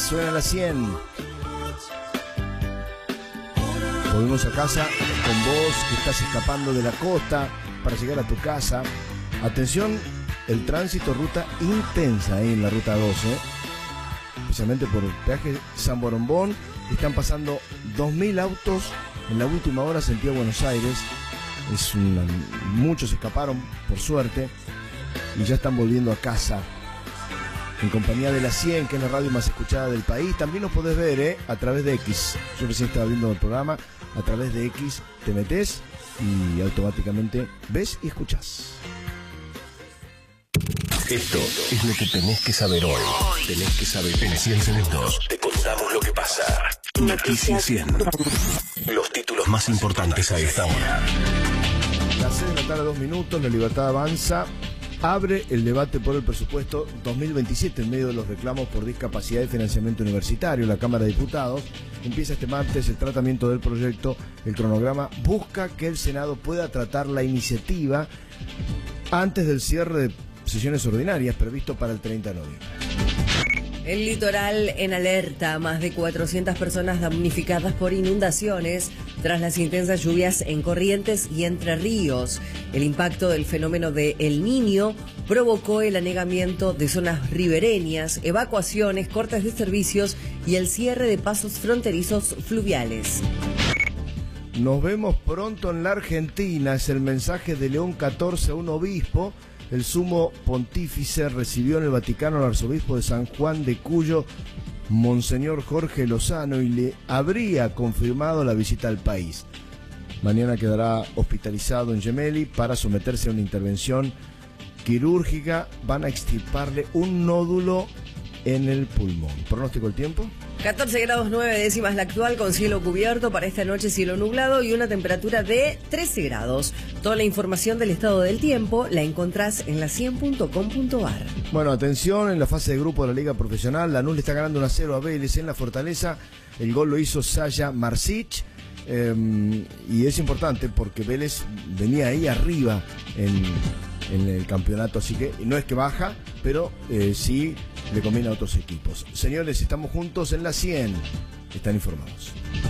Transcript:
suena la 100. Volvemos a casa con vos que estás escapando de la costa para llegar a tu casa. Atención, el tránsito, ruta intensa ahí en la ruta 12, especialmente por el peaje San Borombón. Están pasando 2.000 autos en la última hora sentido Buenos Aires. Muchos escaparon, por suerte, y ya están volviendo a casa en compañía de la 100, que es la radio más escuchada del país. También nos podés ver a través de X. Yo recién estaba viendo el programa. A través de X te metés y automáticamente ves y escuchás. Esto es lo que tenés que saber hoy. Tenés que saber en 100 segundos. Te contamos lo que pasa. Noticias 100. Los títulos más importantes a esta hora. Las 6 de la tarde, 2 minutos. La Libertad Avanza abre el debate por el presupuesto 2027 en medio de los reclamos por discapacidad y financiamiento universitario. La Cámara de Diputados empieza este martes el tratamiento del proyecto. El cronograma busca que el Senado pueda tratar la iniciativa antes del cierre de sesiones ordinarias previsto para el 30 de noviembre. El litoral en alerta, más de 400 personas damnificadas por inundaciones tras las intensas lluvias en Corrientes y Entre Ríos. El impacto del fenómeno de El Niño provocó el anegamiento de zonas ribereñas, evacuaciones, cortes de servicios y el cierre de pasos fronterizos fluviales. Nos vemos pronto en la Argentina, es el mensaje de León XIV a un obispo. El sumo pontífice recibió en el Vaticano al arzobispo de San Juan de Cuyo, Monseñor Jorge Lozano, y le habría confirmado la visita al país. Mañana quedará hospitalizado en Gemelli para someterse a una intervención quirúrgica. Van a extirparle un nódulo en el pulmón. ¿Pronóstico del tiempo? 14 grados 9 décimas la actual, con cielo cubierto. Para esta noche cielo nublado y una temperatura de 13 grados. Toda la información del estado del tiempo la encontrás en la100.com.ar. Bueno, atención, en la fase de grupo de la Liga Profesional, Lanús le está ganando 1-0 a Vélez en la Fortaleza. El gol lo hizo Saya Marsic. Y es importante porque Vélez venía ahí arriba en el campeonato, así que no es que baja, pero sí le conviene a otros equipos. Señores, estamos juntos en la 100. Están informados.